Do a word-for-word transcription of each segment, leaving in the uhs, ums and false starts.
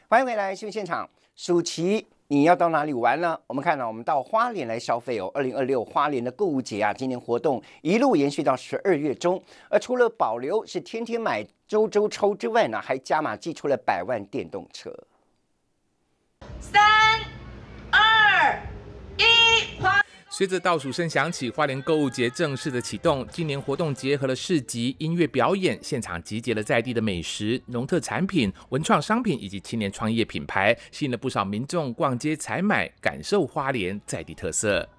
欢迎回来新闻现场。暑期你要到哪里玩呢？我们看到、啊、我们到花莲来消费哦。二零二六花莲的购物节啊，今年活动一路延续到十二月中。而除了保留是天天买、周周抽之外呢，还加码寄出了百万电动车。 三、二、一，花。 随着倒数声响起，花莲购物节正式的启动。今年活动结合了市集、音乐表演，现场集结了在地的美食、农特产品、文创商品以及青年创业品牌，吸引了不少民众逛街采买，感受花莲在地特色。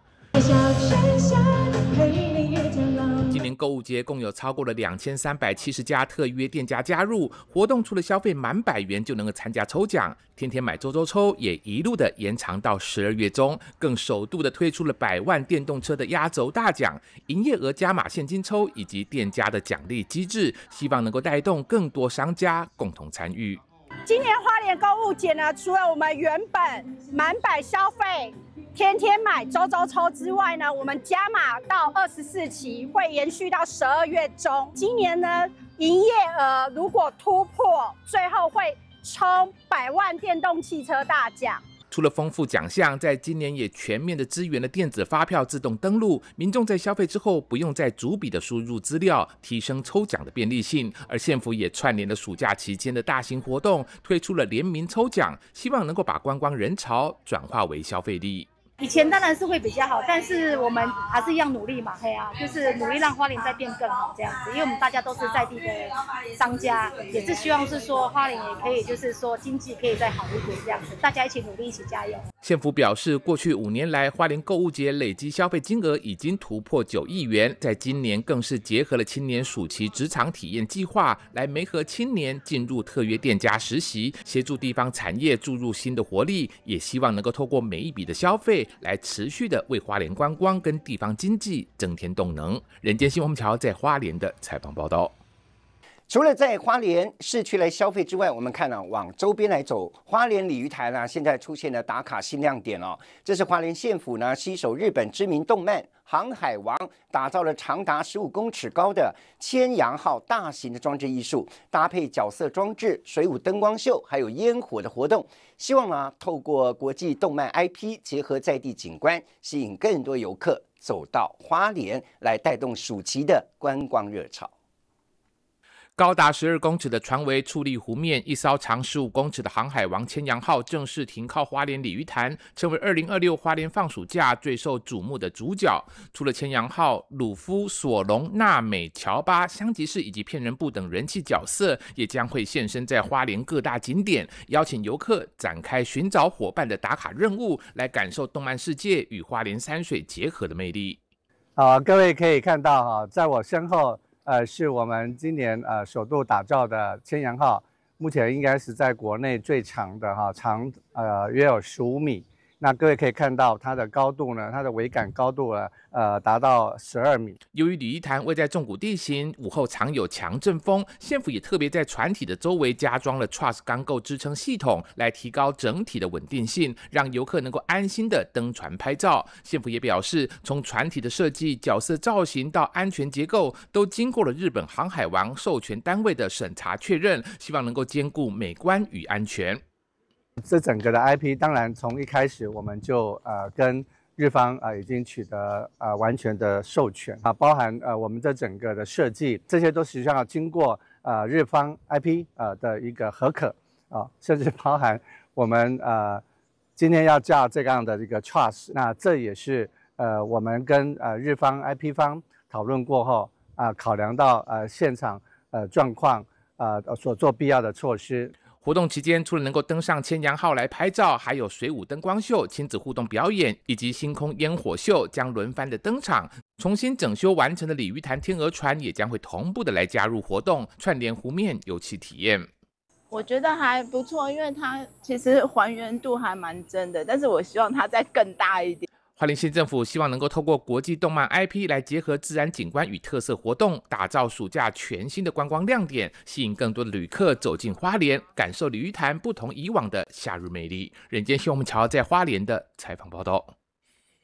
今年购物节共有超过了两千三百七十家特约店家加入活动，除了消费满百元就能够参加抽奖，天天买周周抽也一路的延长到十二月中，更首度的推出了百万电动车的压轴大奖、营业额加码现金抽以及店家的奖励机制，希望能够带动更多商家共同参与。 今年花莲购物节呢，除了我们原本满百消费、天天买、周周抽之外呢，我们加码到二十四期，会延续到十二月中。今年呢，营业额如果突破，最后会抽百万电动汽车大奖。 除了丰富奖项，在今年也全面的支援了电子发票自动登录，民众在消费之后不用再逐笔的输入资料，提升抽奖的便利性。而县府也串联了暑假期间的大型活动，推出了联名抽奖，希望能够把观光人潮转化为消费力。 以前当然是会比较好，但是我们还是一样努力嘛，嘿啊，就是努力让花莲再变更好这样子，因为我们大家都是在地的商家，也是希望是说花莲也可以，就是说经济可以再好一点这样子，大家一起努力，一起加油。 县府表示，过去五年来，花莲购物节累积消费金额已经突破九亿元，在今年更是结合了青年暑期职场体验计划，来媒合青年进入特约店家实习，协助地方产业注入新的活力，也希望能够透过每一笔的消费，来持续的为花莲观光跟地方经济增添动能。人间新闻桥在花莲的采访报道。 除了在花莲市区来消费之外，我们看啊，往周边来走，花莲鲤鱼潭啊，现在出现了打卡新亮点哦。这是花莲县府呢，携手日本知名动漫《航海王》，打造了长达十五公尺高的千阳号大型的装置艺术，搭配角色装置、水舞灯光秀，还有烟火的活动。希望呢，透过国际动漫 I P 结合在地景观，吸引更多游客走到花莲，来带动暑期的观光热潮。 高达十二公尺的船桅矗立湖面，一艘长十五公尺的航海王千阳号正式停靠花莲鲤鱼潭，成为二零二六花莲放暑假最受瞩目的主角。除了千阳号，鲁夫、索隆、娜美、乔巴、香吉士以及骗人部等人气角色，也将会现身在花莲各大景点，邀请游客展开寻找伙伴的打卡任务，来感受动漫世界与花莲山水结合的魅力。 好，各位可以看到哈，在我身后。呃，是我们今年呃首度打造的千阳号，目前应该是在国内最长的哈，长呃约有十五米。那各位可以看到它的高度呢，它的桅杆高度呢，呃，达到十二米。 由于鲤鱼潭位在重谷地形，午后常有强阵风，县府也特别在船体的周围加装了 Truss 钢构支撑系统，来提高整体的稳定性，让游客能够安心的登船拍照。县府也表示，从船体的设计、角色造型到安全结构，都经过了日本航海王授权单位的审查确认，希望能够兼顾美观与安全。 这整个的 I P 当然从一开始我们就呃跟日方呃已经取得呃完全的授权啊，包含呃我们这整个的设计，这些都实际上要经过呃日方 I P 呃的一个核可啊，甚至包含我们呃今天要架这样的一个 Truss， 那这也是呃我们跟呃日方 I P 方讨论过后啊、呃，考量到呃现场呃状况呃所做必要的措施。 活动期间，除了能够登上千阳号来拍照，还有水舞灯光秀、亲子互动表演以及星空烟火秀将轮番的登场。重新整修完成的鲤鱼潭天鹅船也将会同步的来加入活动，串联湖面游憩体验。 我觉得还不错，因为它其实还原度还蛮真的，但是我希望它再更大一点。 花莲县政府希望能够透过国际动漫 I P 来结合自然景观与特色活动，打造暑假全新的观光亮点，吸引更多的旅客走进花莲，感受鲤鱼潭不同以往的夏日魅力。人间新闻桥在花莲的采访报道。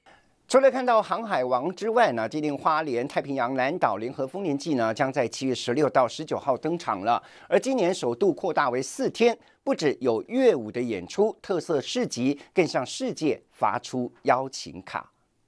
除了看到航海王之外呢，今年花莲太平洋南岛联合丰年祭呢，将在七月十六到十九号登场了。而今年首度扩大为四天，不只有乐舞的演出、特色市集，更向世界发出邀请卡。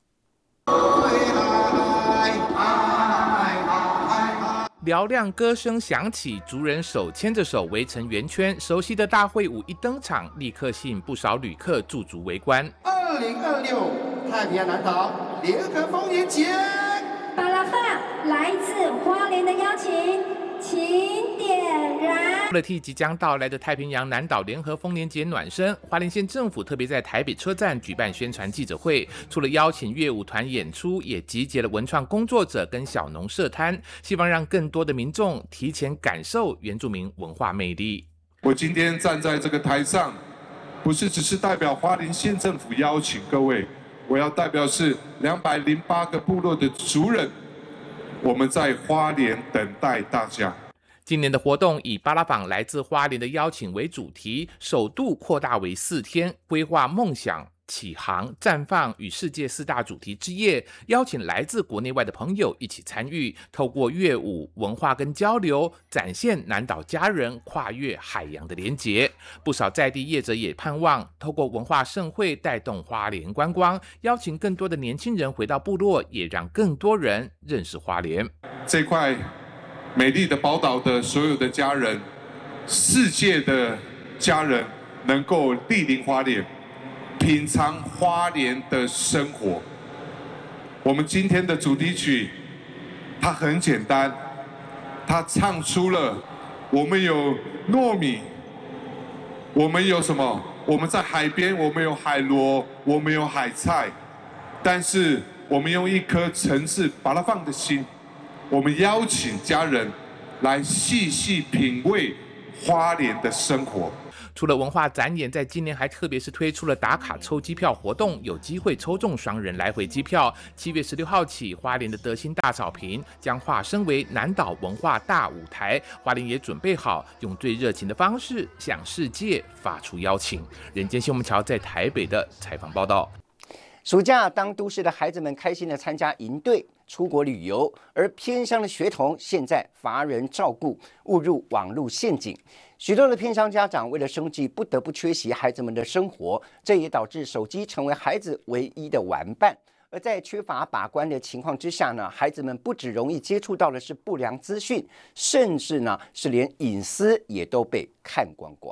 嘹亮歌声响起，族人手牵着手围成圆圈，熟悉的大会舞一登场，立刻吸引不少旅客驻足围观。 二零二六太平洋南岛联合丰年节， 巴拉放来自花莲的邀请，请点燃。 为了替即将到来的太平洋南岛联合丰年节暖身，花莲县政府特别在台北车站举办宣传记者会，除了邀请乐舞团演出，也集结了文创工作者跟小农社摊，希望让更多的民众提前感受原住民文化魅力。 我今天站在这个台上，不是只是代表花莲县政府邀请各位，我要代表是两百零八个部落的族人，我们在花莲等待大家。 今年的活动以巴拉榜来自花莲的邀请为主题，首度扩大为四天，规划梦想、启航、绽放与世界四大主题之夜，邀请来自国内外的朋友一起参与，透过乐舞、文化跟交流，展现南岛家人跨越海洋的连结。不少在地业者也盼望透过文化盛会带动花莲观光，邀请更多的年轻人回到部落，也让更多人认识花莲这块美丽的宝岛的所有的家人，世界的家人能够莅临花莲，品尝花莲的生活。我们今天的主题曲，它很简单，它唱出了我们有糯米，我们有什么？我们在海边，我们有海螺，我们有海菜，但是我们用一颗诚挚巴拉放的心，我们邀请家人来细细品味花莲的生活。 除了文化展演，在今年还特别是推出了打卡抽机票活动，有机会抽中双人来回机票。七月十六号起，花莲的德兴大草坪将化身为南岛文化大舞台，花莲也准备好用最热情的方式向世界发出邀请。人间新闻桥在台北的采访报道。 暑假，当都市的孩子们开心地参加营队、出国旅游，而偏乡的学童现在乏人照顾，误入网络陷阱。许多的偏乡家长为了生计，不得不缺席孩子们的生活，这也导致手机成为孩子唯一的玩伴。而在缺乏把关的情况之下呢，孩子们不只容易接触到的是不良资讯，甚至呢是连隐私也都被看光光。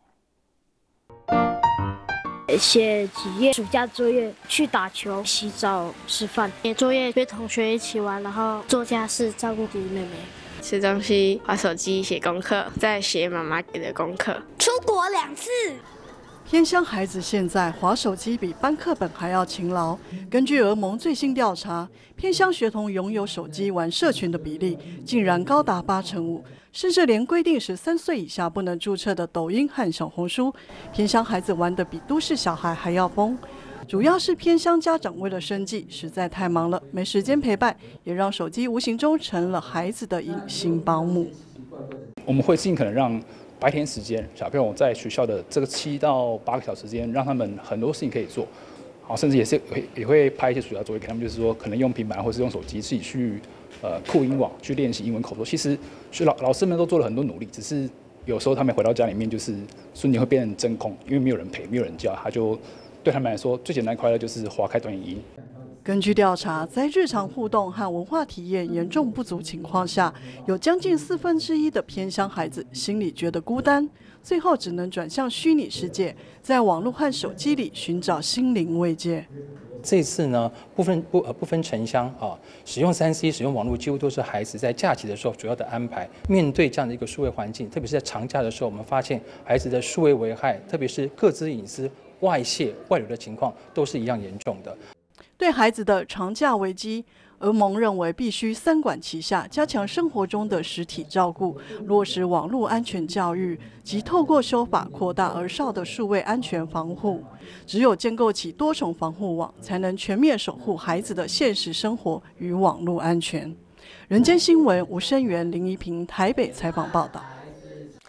写几页暑假作业，去打球、洗澡、吃饭。写作业跟同学一起玩，然后做家事、照顾弟弟妹妹。 吃东西、玩手机、写功课，再写妈妈给的功课。 出国两次。 偏乡孩子现在滑手机比搬课本还要勤劳。根据俄盟最新调查，偏乡学童拥有手机玩社群的比例竟然高达八成五，甚至连规定十三岁以下不能注册的抖音和小红书，偏乡孩子玩得比都市小孩还要疯。主要是偏乡家长为了生计实在太忙了，没时间陪伴，也让手机无形中成了孩子的隐形保姆。 我们会尽可能让白天时间，小朋友在学校的这个七到八个小时之间，让他们很多事情可以做，好，甚至也是也会拍一些暑假作业给他们，就是说可能用平板或是用手机自己去呃酷英网去练习英文口说。其实学老老师们都做了很多努力，只是有时候他们回到家里面就是瞬间会变成真空，因为没有人陪，没有人教，他就对他们来说最简单快乐就是滑开短影音。 根据调查，在日常互动和文化体验严重不足情况下，有将近四分之一的偏乡孩子心里觉得孤单，最后只能转向虚拟世界，在网络和手机里寻找心灵慰藉。 这次呢，不分不呃不分城乡啊，使用三 C 使用网络几乎都是孩子在假期的时候主要的安排。面对这样的一个数位环境，特别是在长假的时候，我们发现孩子的数位危害，特别是个资隐私外泄外流的情况，都是一样严重的。 对孩子的长假危机，俄盟认为必须三管齐下，加强生活中的实体照顾，落实网络安全教育，及透过修法扩大儿少的数位安全防护。只有建构起多重防护网，才能全面守护孩子的现实生活与网络安全。人间新闻吴声源、林怡平台北采访报道。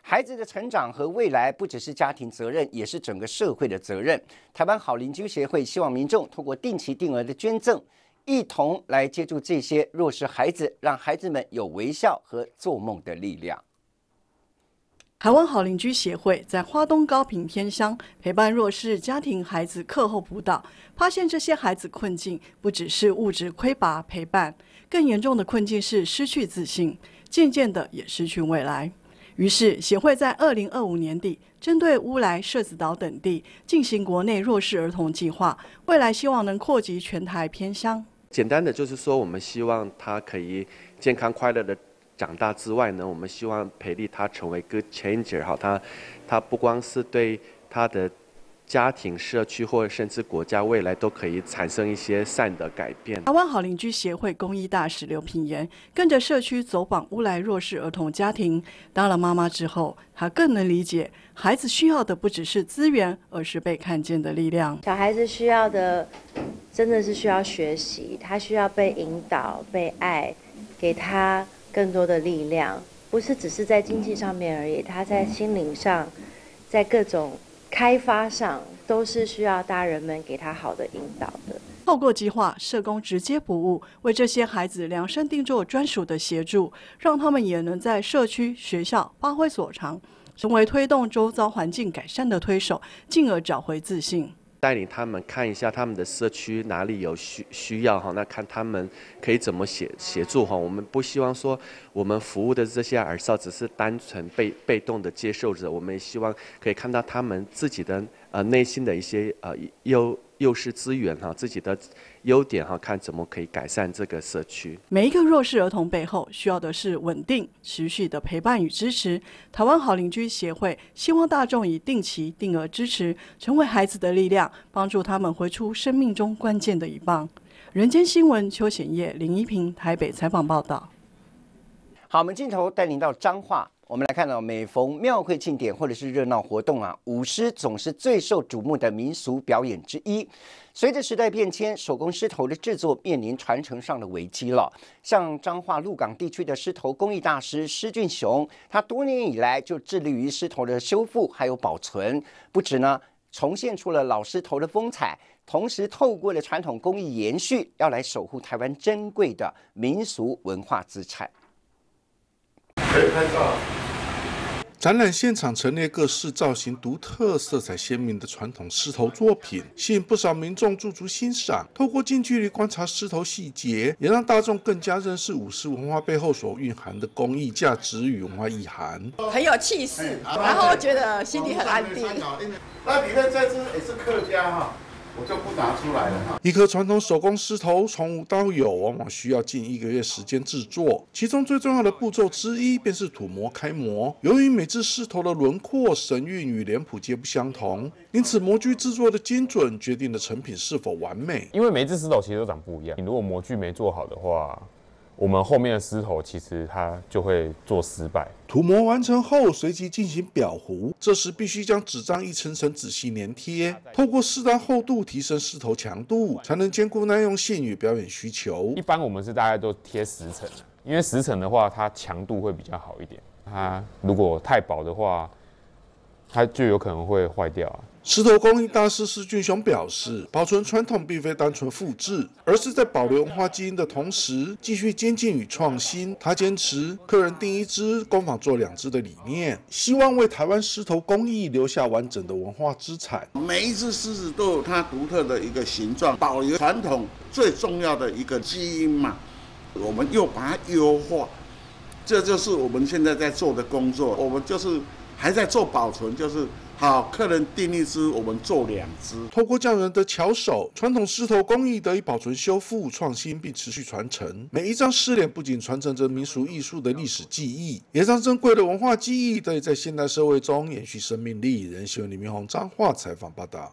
孩子的成长和未来不只是家庭责任，也是整个社会的责任。台湾好邻居协会希望民众透过定期定额的捐赠，一同来接住这些弱势孩子，让孩子们有微笑和做梦的力量。 台湾好邻居协会在花东高屏偏乡陪伴弱势家庭孩子课后辅导，发现这些孩子困境不只是物质匮乏陪伴，更严重的困境是失去自信，渐渐的也失去未来。于是协会在二零二五年底针对乌来、社子岛等地进行国内弱势儿童计划，未来希望能扩及全台偏乡。 简单的就是说，我们希望他可以健康快乐的长大之外呢，我们希望培力他成为 good changer 哈，他他不光是对他的家庭、社区或者甚至国家未来都可以产生一些善的改变。 台湾好邻居协会公益大使刘品言跟着社区走访乌来弱势儿童家庭，当了妈妈之后，她更能理解孩子需要的不只是资源，而是被看见的力量。 小孩子需要的真的是需要学习，他需要被引导、被爱，给他更多的力量，不是只是在经济上面而已，他在心灵上，在各种开发上都是需要大人们给他好的引导的。 透过计划，社工直接服务，为这些孩子量身定做专属的协助，让他们也能在社区、学校发挥所长，成为推动周遭环境改善的推手，进而找回自信。 带领他们看一下他们的社区哪里有需需要哈，那看他们可以怎么协协助哈。我们不希望说我们服务的这些儿少只是单纯被被动的接受者，我们也希望可以看到他们自己的呃内心的一些呃优优势资源哈，自己的优点哈，看怎么可以改善这个社区。 每一个弱势儿童背后需要的是稳定、持续的陪伴与支持。台湾好邻居协会希望大众以定期定额支持，成为孩子的力量，帮助他们回出生命中关键的一棒。人间新闻邱显业、林一平台北采访报道。 好，我们镜头带您到彰化。我们来看到，每逢庙会庆典或者是热闹活动啊，舞狮总是最受瞩目的民俗表演之一。随着时代变迁，手工狮头的制作面临传承上的危机了。像彰化鹿港地区的狮头工艺大师施俊雄，他多年以来就致力于狮头的修复还有保存，不止呢重现出了老狮头的风采，同时透过了传统工艺延续，要来守护台湾珍贵的民俗文化资产。 可以拍照。展览现场陈列各式造型独特、色彩鲜明的传统狮头作品，吸引不少民众驻足欣赏。透过近距离观察狮头细节，也让大众更加认识舞狮文化背后所蕴含的工艺价值与文化意涵。 很有气势，然后觉得心里很安定。 那里面这只也是客家哈。我就不拿出来了哈。 一颗传统手工狮头从无到有，往往需要近一个月时间制作。其中最重要的步骤之一便是土模开模。由于每只狮头的轮廓、神韵与脸谱皆不相同，因此模具制作的精准决定了成品是否完美。 因为每只狮头其实都长不一样，你如果模具没做好的话，我们后面的狮头其实它就会做失败。 涂模完成后，随即进行裱糊，这时必须将纸张一层层仔细粘贴，透过适当厚度提升狮头强度，才能兼顾耐用性与表演需求。 一般我们是大概都贴十层，因为十层的话，它强度会比较好一点。它如果太薄的话，它就有可能会坏掉啊。 狮头工艺大师施俊雄表示，保存传统并非单纯复制，而是在保留文化基因的同时，继续精进与创新。他坚持客人订一只，工坊做两只的理念，希望为台湾狮头工艺留下完整的文化资产。 每一只狮子都有它独特的一个形状，保留传统最重要的一个基因嘛，我们又把它优化，这就是我们现在在做的工作。我们就是还在做保存，就是好，客人订一只，我们做两只。 透过匠人的巧手，传统狮头工艺得以保存、修复、创新，并持续传承。每一张狮脸不仅传承着民俗艺术的历史记忆，也让珍贵的文化记忆得以在现代社会中延续生命力。人新闻李明宏彰化采访报道。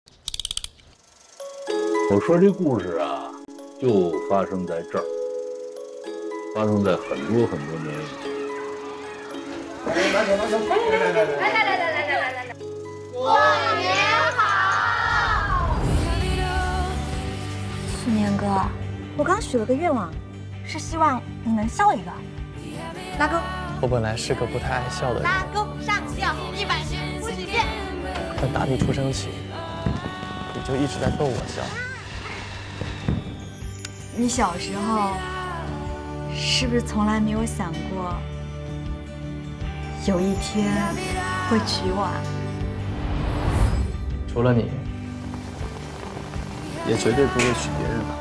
我说这故事啊，就发生在这儿，发生在很多很多年以前。 来来来来来来来来来来，过年好！ 去年哥，我刚许了个愿望，是希望你能笑一个。大哥， 我本来是个不太爱笑的人， 拉弓上吊一百五十遍。 但打你出生起，你就一直在逗我笑。 你小时候是不是从来没有想过，有一天会娶我啊？ 除了你，也绝对不会娶别人了。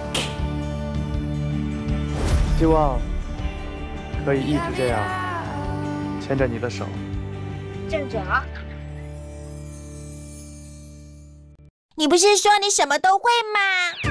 希望可以一直这样牵着你的手。 站着啊！你不是说你什么都会吗？